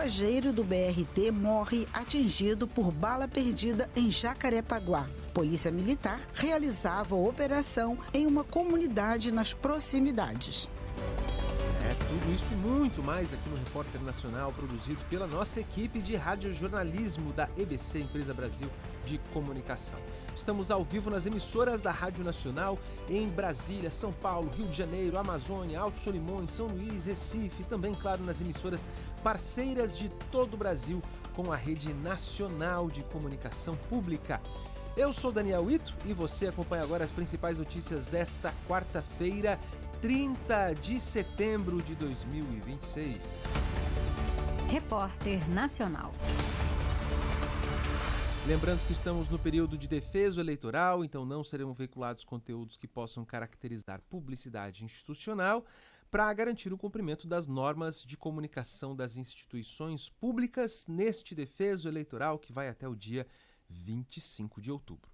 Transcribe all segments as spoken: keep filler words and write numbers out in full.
Passageiro do B R T morre atingido por bala perdida em Jacarepaguá. Polícia Militar realizava a operação em uma comunidade nas proximidades. É tudo isso e muito mais aqui no Repórter Nacional, produzido pela nossa equipe de radiojornalismo da E B C, Empresa Brasil de Comunicação. Estamos ao vivo nas emissoras da Rádio Nacional em Brasília, São Paulo, Rio de Janeiro, Amazônia, Alto Solimões, São Luís, Recife e também, claro, nas emissoras parceiras de todo o Brasil com a Rede Nacional de Comunicação Pública. Eu sou Daniel Ito e você acompanha agora as principais notícias desta quarta-feira, trinta de setembro de dois mil e vinte e seis. Repórter Nacional. Lembrando que estamos no período de defeso eleitoral, então não serão veiculados conteúdos que possam caracterizar publicidade institucional para garantir o cumprimento das normas de comunicação das instituições públicas neste defeso eleitoral que vai até o dia vinte e cinco de outubro.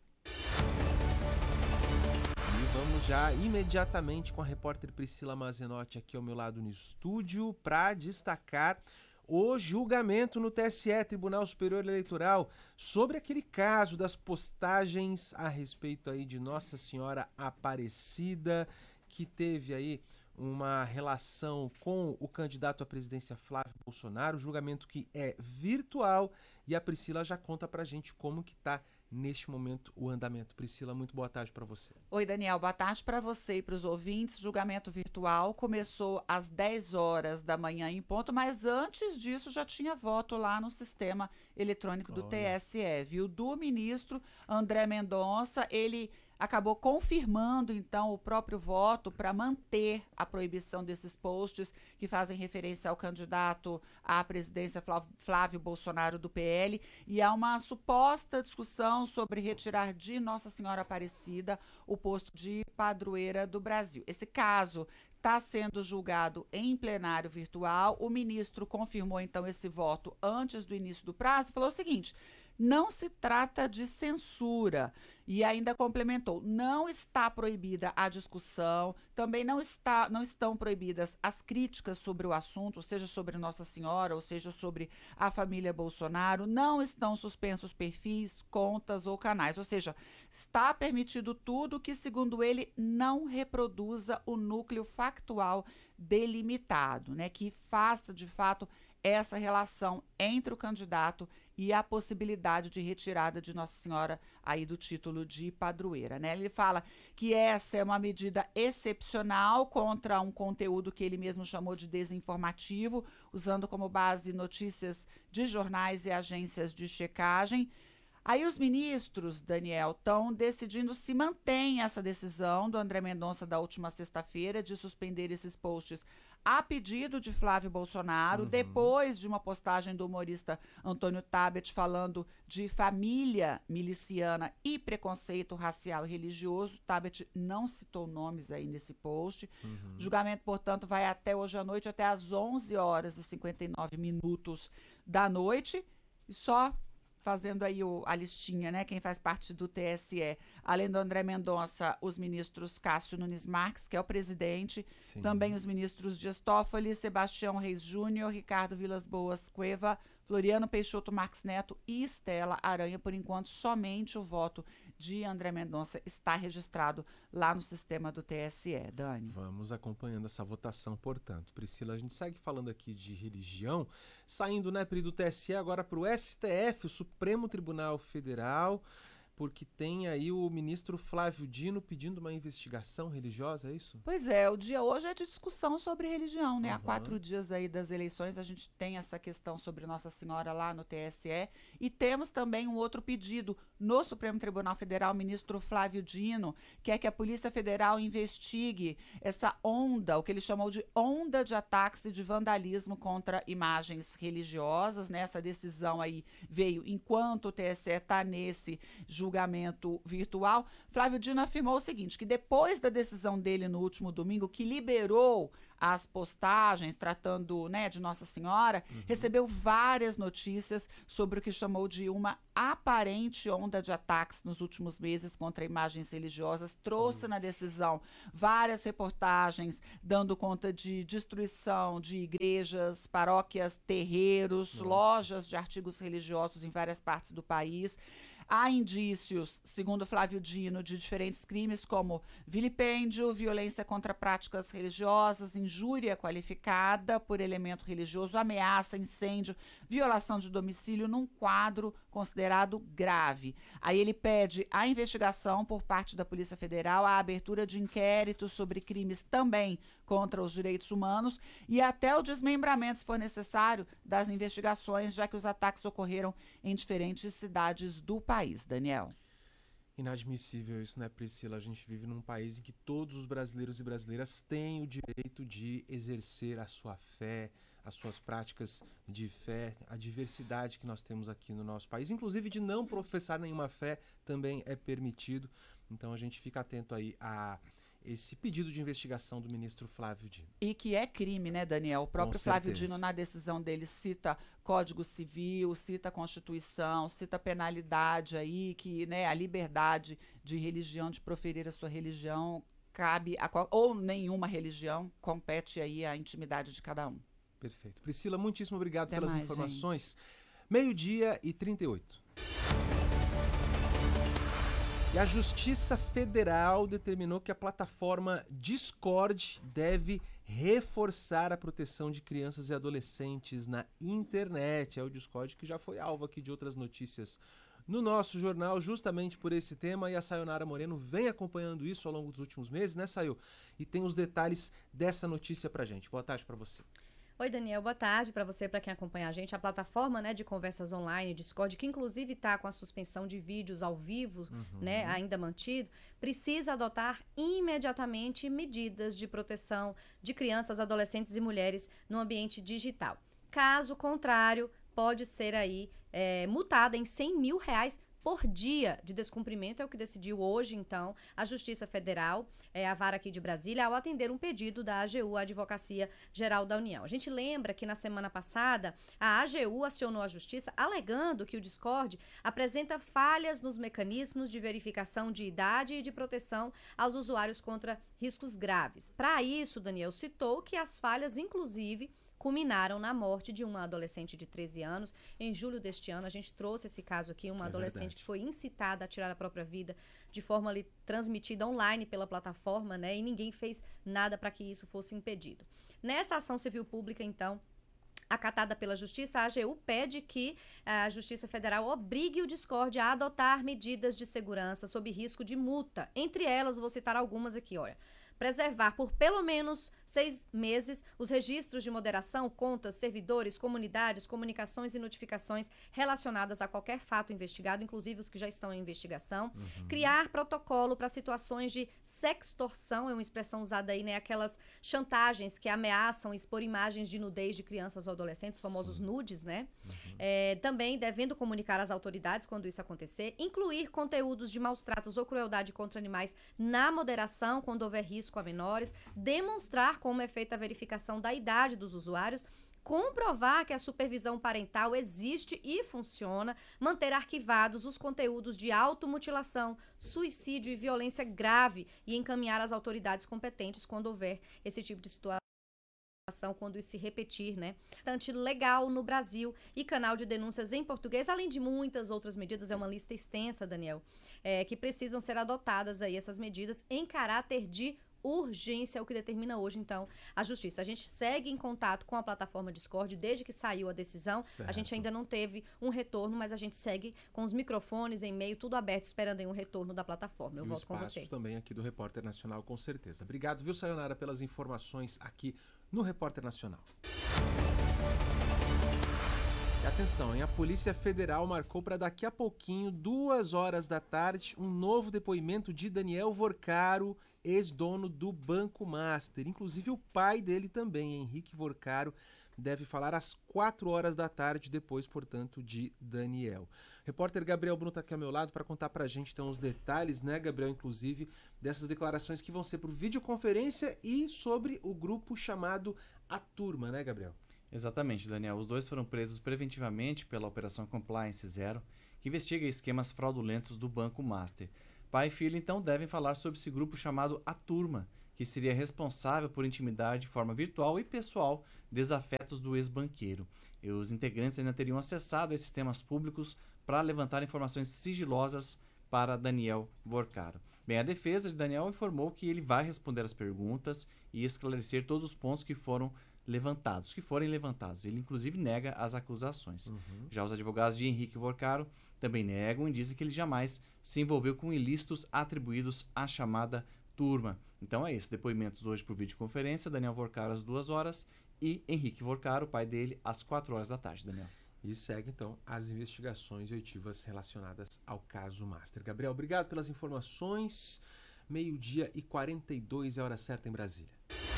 E vamos já imediatamente com a repórter Priscila Mazenotti aqui ao meu lado no estúdio para destacar o julgamento no T S E, Tribunal Superior Eleitoral, sobre aquele caso das postagens a respeito aí de Nossa Senhora Aparecida, que teve aí uma relação com o candidato à presidência Flávio Bolsonaro, julgamento que é virtual, e a Priscila já conta pra gente como que tá neste momento o andamento. Priscila, muito boa tarde para você. Oi, Daniel, boa tarde para você e para os ouvintes. Julgamento virtual começou às dez horas da manhã em ponto, mas antes disso já tinha voto lá no sistema eletrônico do Olha. T S E, viu? Do ministro André Mendonça, ele acabou confirmando, então, o próprio voto para manter a proibição desses posts que fazem referência ao candidato à presidência Flávio Bolsonaro do P L. E há uma suposta discussão sobre retirar de Nossa Senhora Aparecida o posto de padroeira do Brasil. Esse caso está sendo julgado em plenário virtual. O ministro confirmou, então, esse voto antes do início do prazo e falou o seguinte: não se trata de censura. E ainda complementou, não está proibida a discussão, também não, está, não estão proibidas as críticas sobre o assunto, seja sobre Nossa Senhora, ou seja sobre a família Bolsonaro, não estão suspensos perfis, contas ou canais, ou seja, está permitido tudo que, segundo ele, não reproduza o núcleo factual delimitado, né, que faça, de fato, essa relação entre o candidato e a possibilidade de retirada de Nossa Senhora aí do título de padroeira, né? Ele fala que essa é uma medida excepcional contra um conteúdo que ele mesmo chamou de desinformativo, usando como base notícias de jornais e agências de checagem. Aí os ministros, Daniel, estão decidindo se mantém essa decisão do André Mendonça da última sexta-feira de suspender esses posts a pedido de Flávio Bolsonaro, uhum. depois de uma postagem do humorista Antônio Tabet falando de família miliciana e preconceito racial e religioso. Tabet não citou nomes aí nesse post. Uhum. O julgamento, portanto, vai até hoje à noite, até às onze horas e cinquenta e nove minutos da noite. E só fazendo aí o, a listinha, né, quem faz parte do T S E, além do André Mendonça, os ministros Cássio Nunes Marques, que é o presidente, Sim. também os ministros Dias Toffoli, Sebastião Reis Júnior, Ricardo Vilas Boas Cueva, Floriano Peixoto Marques Neto e Estela Aranha. Por enquanto, somente o voto de André Mendonça está registrado lá no sistema do T S E, Dani. Vamos acompanhando essa votação, portanto. Priscila, a gente segue falando aqui de religião, saindo, né, do T S E agora para o S T F, o Supremo Tribunal Federal, porque tem aí o ministro Flávio Dino pedindo uma investigação religiosa, é isso? Pois é, o dia hoje é de discussão sobre religião, né? Uhum. Há quatro dias aí das eleições a gente tem essa questão sobre Nossa Senhora lá no T S E e temos também um outro pedido no Supremo Tribunal Federal. O ministro Flávio Dino quer que a Polícia Federal investigue essa onda, o que ele chamou de onda de ataques e de vandalismo contra imagens religiosas, né? Essa decisão aí veio enquanto o T S E está nesse julgamento julgamento virtual. Flávio Dino afirmou o seguinte, que depois da decisão dele no último domingo, que liberou as postagens tratando, né, de Nossa Senhora, uhum. recebeu várias notícias sobre o que chamou de uma aparente onda de ataques nos últimos meses contra imagens religiosas. Trouxe uhum. na decisão várias reportagens dando conta de destruição de igrejas, paróquias, terreiros, Nossa. lojas de artigos religiosos em várias partes do país. Há indícios, segundo Flávio Dino, de diferentes crimes como vilipêndio, violência contra práticas religiosas, injúria qualificada por elemento religioso, ameaça, incêndio, violação de domicílio, num quadro considerado grave. Aí ele pede a investigação por parte da Polícia Federal, a abertura de inquéritos sobre crimes também contra os direitos humanos e até o desmembramento, se for necessário, das investigações, já que os ataques ocorreram em diferentes cidades do país. Daniel. Inadmissível isso, né, Priscila? A gente vive num país em que todos os brasileiros e brasileiras têm o direito de exercer a sua fé, as suas práticas de fé, a diversidade que nós temos aqui no nosso país, inclusive de não professar nenhuma fé também é permitido. Então a gente fica atento aí a esse pedido de investigação do ministro Flávio Dino. E que é crime, né, Daniel? O próprio Flávio Dino, na decisão dele, cita Código Civil, cita a Constituição, cita a penalidade aí, que, né, a liberdade de religião, de proferir a sua religião, cabe a qual, ou nenhuma religião, compete aí à intimidade de cada um. Perfeito. Priscila, muitíssimo obrigado Até pelas mais, informações. Gente. Meio-dia e trinta e oito. E a Justiça Federal determinou que a plataforma Discord deve reforçar a proteção de crianças e adolescentes na internet. É o Discord que já foi alvo aqui de outras notícias no nosso jornal, justamente por esse tema. E a Sayonara Moreno vem acompanhando isso ao longo dos últimos meses, né, Sayo? E tem os detalhes dessa notícia pra gente. Boa tarde pra você. Oi, Daniel, boa tarde para você, para quem acompanha a gente. A plataforma, né, de conversas online, Discord, que inclusive está com a suspensão de vídeos ao vivo, uhum. né, ainda mantido, precisa adotar imediatamente medidas de proteção de crianças, adolescentes e mulheres no ambiente digital. Caso contrário, pode ser aí é, multada em cem mil reais por dia de descumprimento, é o que decidiu hoje, então, a Justiça Federal, é, a vara aqui de Brasília, ao atender um pedido da A G U, a Advocacia Geral da União. A gente lembra que na semana passada, a A G U acionou a Justiça alegando que o Discord apresenta falhas nos mecanismos de verificação de idade e de proteção aos usuários contra riscos graves. Para isso, Daniel citou que as falhas, inclusive, culminaram na morte de uma adolescente de treze anos. Em julho deste ano, a gente trouxe esse caso aqui, uma é adolescente verdade. que foi incitada a tirar a própria vida de forma ali transmitida online pela plataforma, né? E ninguém fez nada para que isso fosse impedido. Nessa ação civil pública, então, acatada pela Justiça, a A G U pede que a Justiça Federal obrigue o Discord a adotar medidas de segurança sob risco de multa. Entre elas, vou citar algumas aqui, olha. Preservar por pelo menos seis meses os registros de moderação, contas, servidores, comunidades, comunicações e notificações relacionadas a qualquer fato investigado, inclusive os que já estão em investigação. Uhum. Criar protocolo para situações de sextorção, é uma expressão usada aí, né? Aquelas chantagens que ameaçam expor imagens de nudez de crianças ou adolescentes, os famosos Sim. nudes, né? Uhum. É, também devendo comunicar às autoridades quando isso acontecer. Incluir conteúdos de maus tratos ou crueldade contra animais na moderação, quando houver risco a menores, demonstrar como é feita a verificação da idade dos usuários, comprovar que a supervisão parental existe e funciona, manter arquivados os conteúdos de automutilação, suicídio e violência grave e encaminhar às autoridades competentes quando houver esse tipo de situação, quando isso se repetir, né? Tanto legal no Brasil e canal de denúncias em português, além de muitas outras medidas, é uma lista extensa, Daniel, é, que precisam ser adotadas aí, essas medidas em caráter de urgência, é o que determina hoje, então, a Justiça. A gente segue em contato com a plataforma Discord desde que saiu a decisão. Certo. A gente ainda não teve um retorno, mas a gente segue com os microfones, e-mail, tudo aberto, esperando aí um retorno da plataforma. Eu e volto com você. Também aqui do Repórter Nacional, com certeza. Obrigado, viu, Sayonara, pelas informações aqui no Repórter Nacional. E atenção, hein? A Polícia Federal marcou para daqui a pouquinho, duas horas da tarde, um novo depoimento de Daniel Vorcaro, ex-dono do Banco Master. Inclusive o pai dele também, Henrique Vorcaro, deve falar às quatro horas da tarde, depois, portanto, de Daniel. O repórter Gabriel Bruno está aqui ao meu lado para contar para a gente então os detalhes, né, Gabriel, inclusive, dessas declarações que vão ser por videoconferência e sobre o grupo chamado A Turma, né, Gabriel? Exatamente, Daniel. Os dois foram presos preventivamente pela Operação Compliance Zero, que investiga esquemas fraudulentos do Banco Master. Pai e filho, então, devem falar sobre esse grupo chamado A Turma, que seria responsável por intimidar de forma virtual e pessoal desafetos do ex-banqueiro. E os integrantes ainda teriam acessado esses sistemas públicos para levantar informações sigilosas para Daniel Vorcaro. Bem, a defesa de Daniel informou que ele vai responder as perguntas e esclarecer todos os pontos que foram levantados, que forem levantados. Ele, inclusive, nega as acusações. Uhum. Já os advogados de Henrique Vorcaro também negam e dizem que ele jamais se envolveu com ilícitos atribuídos à chamada turma. Então é isso, depoimentos hoje por videoconferência, Daniel Vorcaro às duas horas e Henrique Vorcaro, o pai dele, às quatro horas da tarde, Daniel. E segue, então, as investigações oitivas relacionadas ao caso Master. Gabriel, obrigado pelas informações. Meio-dia e quarenta e dois é a hora certa em Brasília.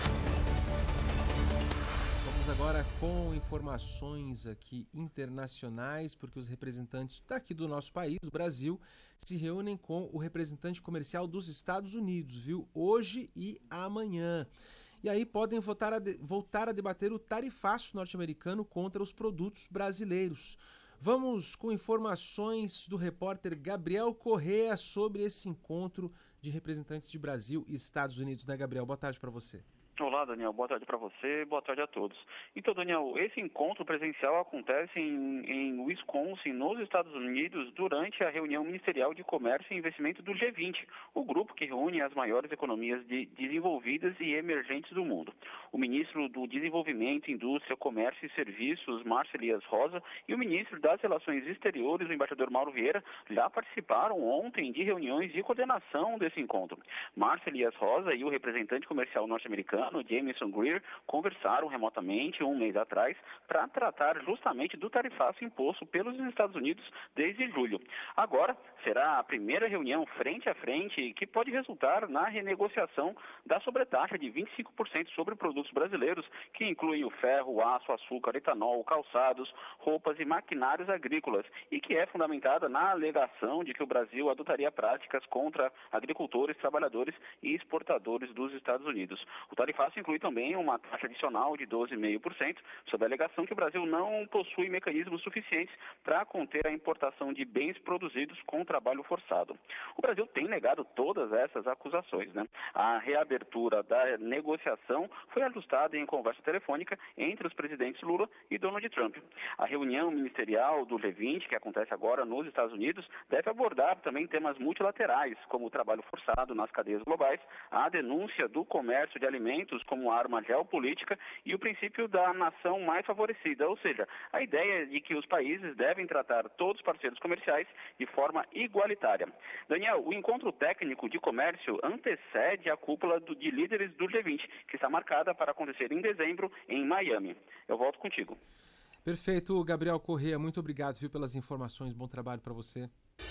Vamos agora com informações aqui internacionais, porque os representantes daqui do nosso país, do Brasil, se reúnem com o representante comercial dos Estados Unidos, viu? Hoje e amanhã. E aí podem voltar a, de, voltar a debater o tarifaço norte-americano contra os produtos brasileiros. Vamos com informações do repórter Gabriel Correa sobre esse encontro de representantes de Brasil e Estados Unidos, né, Gabriel? Boa tarde para você. Olá, Daniel. Boa tarde para você, boa tarde a todos. Então, Daniel, esse encontro presencial acontece em, em Wisconsin, nos Estados Unidos, durante a reunião ministerial de comércio e investimento do G vinte, o grupo que reúne as maiores economias de desenvolvidas e emergentes do mundo. O ministro do Desenvolvimento, Indústria, Comércio e Serviços, Márcio Elias Rosa, e o ministro das Relações Exteriores, o embaixador Mauro Vieira, já participaram ontem de reuniões de coordenação desse encontro. Márcio Elias Rosa e o representante comercial norte-americano, Jameson Greer, conversaram remotamente um mês atrás para tratar justamente do tarifaço imposto pelos Estados Unidos desde julho. Agora será a primeira reunião frente a frente que pode resultar na renegociação da sobretaxa de vinte e cinco por cento sobre produtos brasileiros, que incluem o ferro, o aço, açúcar, etanol, calçados, roupas e maquinários agrícolas, e que é fundamentada na alegação de que o Brasil adotaria práticas contra agricultores, trabalhadores e exportadores dos Estados Unidos. O tarifaço inclui também uma taxa adicional de doze vírgula cinco por cento, sob a alegação que o Brasil não possui mecanismos suficientes para conter a importação de bens produzidos com trabalho forçado. O Brasil tem negado todas essas acusações, né? A reabertura da negociação foi ajustada em conversa telefônica entre os presidentes Lula e Donald Trump. A reunião ministerial do G vinte, que acontece agora nos Estados Unidos, deve abordar também temas multilaterais, como o trabalho forçado nas cadeias globais, a denúncia do comércio de alimentos como arma geopolítica e o princípio da nação mais favorecida, ou seja, a ideia de que os países devem tratar todos os parceiros comerciais de forma igualitária. Daniel, o encontro técnico de comércio antecede a cúpula do, de líderes do G vinte, que está marcada para acontecer em dezembro em Miami. Eu volto contigo. Perfeito, Gabriel Correa, muito obrigado, viu, pelas informações, bom trabalho para você.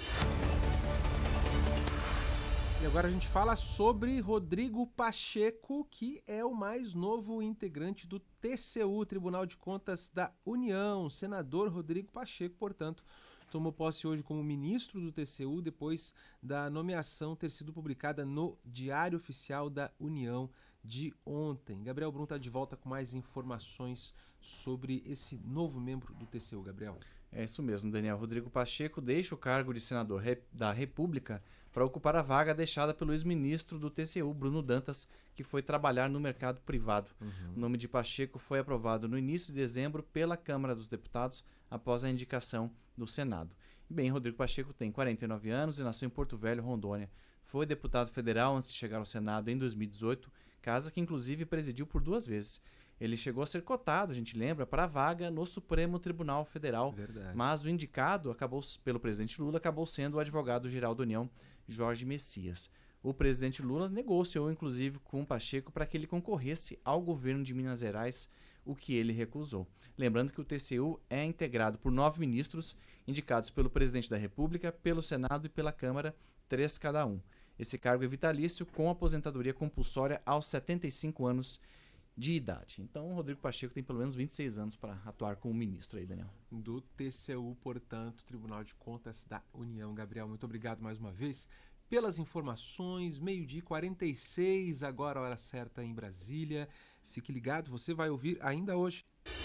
E agora a gente fala sobre Rodrigo Pacheco, que é o mais novo integrante do T C U, Tribunal de Contas da União. O senador Rodrigo Pacheco, portanto, tomou posse hoje como ministro do T C U, depois da nomeação ter sido publicada no Diário Oficial da União de ontem. Gabriel Brum está de volta com mais informações sobre esse novo membro do T C U, Gabriel. É isso mesmo, Daniel. Rodrigo Pacheco deixa o cargo de senador da República para ocupar a vaga deixada pelo ex-ministro do T C U, Bruno Dantas, que foi trabalhar no mercado privado. Uhum. O nome de Pacheco foi aprovado no início de dezembro pela Câmara dos Deputados, após a indicação do Senado. Bem, Rodrigo Pacheco tem quarenta e nove anos e nasceu em Porto Velho, Rondônia. Foi deputado federal antes de chegar ao Senado em dois mil e dezoito, casa que inclusive presidiu por duas vezes. Ele chegou a ser cotado, a gente lembra, para a vaga no Supremo Tribunal Federal. Verdade. Mas o indicado acabou, pelo presidente Lula acabou sendo o advogado-geral da União, Jorge Messias. O presidente Lula negociou, inclusive, com o Pacheco para que ele concorresse ao governo de Minas Gerais, o que ele recusou. Lembrando que o T C U é integrado por nove ministros, indicados pelo presidente da República, pelo Senado e pela Câmara, três cada um. Esse cargo é vitalício, com aposentadoria compulsória aos setenta e cinco anos de idade. Então, o Rodrigo Pacheco tem pelo menos vinte e seis anos para atuar como ministro aí, Daniel. Do T C U, portanto, Tribunal de Contas da União. Gabriel, muito obrigado mais uma vez pelas informações. Meio-dia e quarenta e seis, agora a hora certa em Brasília. Fique ligado, você vai ouvir ainda hoje.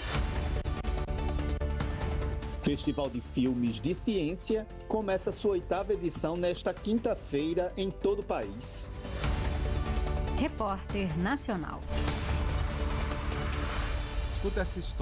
Festival de Filmes de Ciência começa sua oitava edição nesta quinta-feira em todo o país. Repórter Nacional. Escuta essa história.